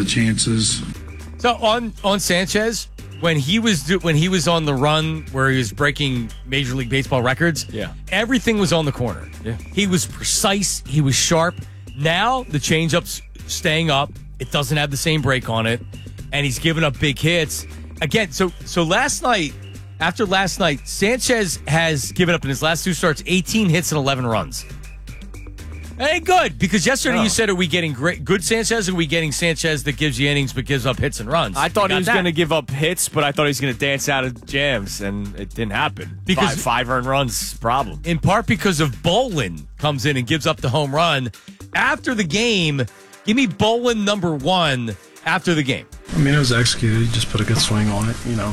chances. So on Sanchez, when he was on the run where he was breaking Major League Baseball records, everything was on the corner. Yeah. He was precise. He was sharp. Now the changeup's staying up. It doesn't have the same break on it, and he's giving up big hits again. So last night, after last night, Sanchez has given up in his last 2 starts 18 hits and 11 runs. That ain't good, because yesterday you said, are we getting good Sanchez, or are we getting Sanchez that gives you innings but gives up hits and runs? I thought he was going to give up hits, but I thought he was going to dance out of jams, and it didn't happen. Because five earned runs, problem. In part because of Bolin comes in and gives up the home run. After the game, give me Bolin number 1 after the game. I mean, it was executed. He just put a good swing on it, you know.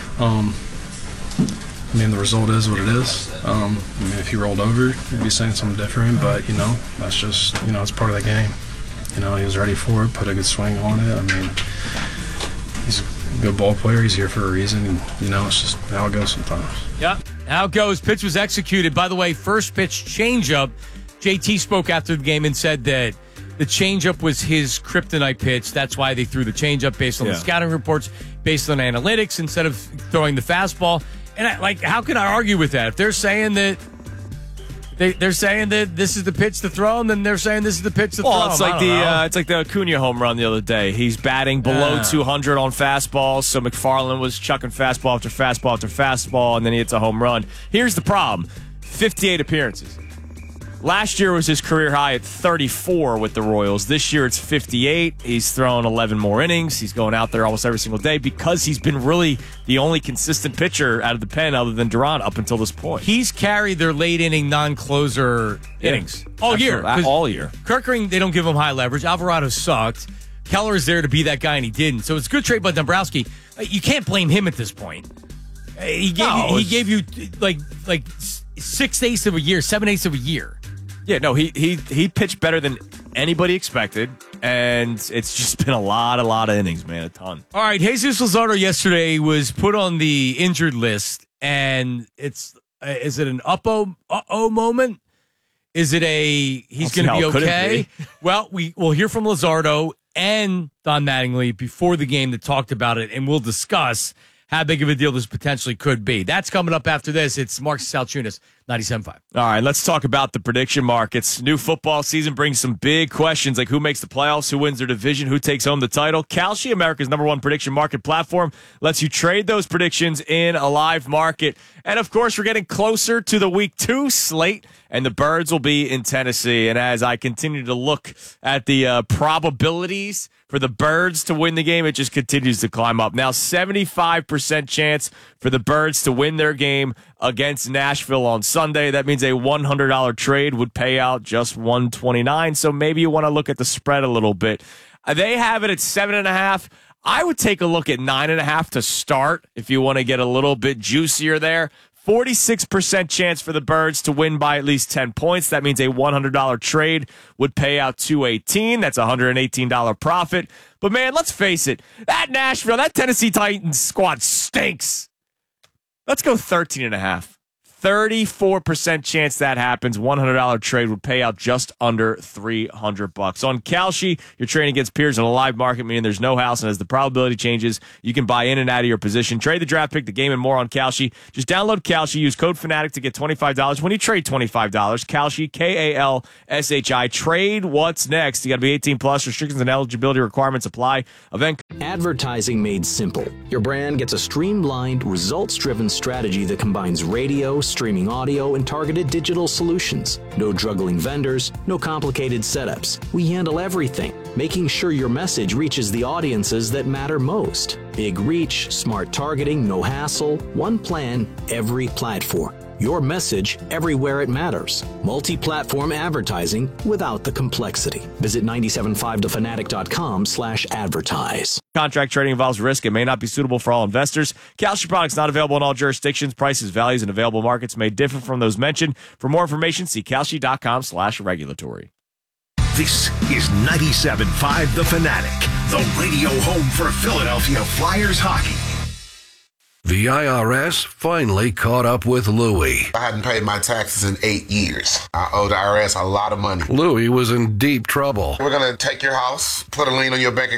I mean, the result is what it is. I mean, if he rolled over, he'd be saying something different, but, you know, that's just, you know, it's part of the game. You know, he was ready for it, put a good swing on it. I mean, he's a good ball player. He's here for a reason, and, you know, it's just how it goes sometimes. Yeah, how it goes. Pitch was executed. By the way, first pitch changeup. JT spoke after the game and said that the changeup was his kryptonite pitch. That's why they threw the changeup based on the scouting reports, based on analytics, instead of throwing the fastball. And how can I argue with that? If they're saying that they're saying that this is the pitch to throw him, then they're saying this is the pitch to throw him. It's like the Acuna home run the other day. He's batting below 200 on fastballs, so McFarland was chucking fastball after fastball after fastball, and then he hits a home run. Here's the problem: 58 appearances. Last year was his career high at 34 with the Royals. This year it's 58. He's thrown 11 more innings. He's going out there almost every single day because he's been really the only consistent pitcher out of the pen other than Duran up until this point. He's carried their late inning non-closer innings all year. All year. Kerkering, they don't give him high leverage. Alvarado sucked. Keller is there to be that guy, and he didn't. So it's a good trade by Dombrowski. You can't blame him at this point. He gave you like 6/8 of a year, 7/8 of a year. Yeah, no, he pitched better than anybody expected, and it's just been a lot of innings, man, a ton. All right, Jesus Luzardo yesterday was put on the injured list, and is it an uh-oh moment? Is it he's going to be okay? Well, we'll hear from Luzardo and Don Mattingly before the game that talked about it, and we'll discuss how big of a deal this potentially could be. That's coming up after this. It's Mark Salchunas, 97.5. All right, let's talk about the prediction markets. New football season brings some big questions like who makes the playoffs, who wins their division, who takes home the title. Kalshi, America's #1 prediction market platform, lets you trade those predictions in a live market. And, of course, we're getting closer to the Week 2 slate, and the Birds will be in Tennessee. And as I continue to look at the probabilities for the Birds to win the game, it just continues to climb up. Now, 75% chance for the Birds to win their game against Nashville on Sunday. That means a $100 trade would pay out just $129. So maybe you want to look at the spread a little bit. They have it at 7.5. I would take a look at 9.5 to start if you want to get a little bit juicier there. 46% chance for the Birds to win by at least 10 points. That means a $100 trade would pay out $218. That's a $118 profit. But, man, let's face it. That Tennessee Titans squad stinks. Let's go 13.5. 34% chance that happens. $100 trade would pay out just under $300. On Kalshi, you're trading against peers in a live market, meaning there's no house, and as the probability changes, you can buy in and out of your position. Trade the draft pick, the game, and more on Kalshi. Just download Kalshi. Use code FANATIC to get $25 when you trade $25. Kalshi, Kalshi. Trade what's next. You got to be 18 plus. Restrictions and eligibility requirements apply. Event. Advertising made simple. Your brand gets a streamlined, results-driven strategy that combines radio, streaming audio, and targeted digital solutions. No juggling vendors, no complicated setups. We handle everything, making sure your message reaches the audiences that matter most. Big reach, smart targeting, no hassle, one plan, every platform. Your message everywhere it matters. Multi-platform advertising without the complexity. Visit 975thefanatic.com/advertise. Contract trading involves risk. It may not be suitable for all investors. Kalshi products not available in all jurisdictions. Prices, values, and available markets may differ from those mentioned. For more information, see Kalshi.com/regulatory. This is 97.5 The Fanatic, the radio home for Philadelphia Flyers hockey. The IRS finally caught up with Louie. I hadn't paid my taxes in 8 years. I owe the IRS a lot of money. Louie was in deep trouble. We're going to take your house, put a lien on your bank